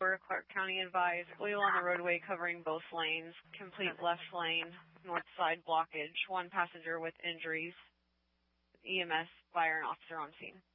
Clark County advised oil on the roadway covering both lanes, complete left lane, north side blockage, one passenger with injuries, EMS, fire, and officer on scene.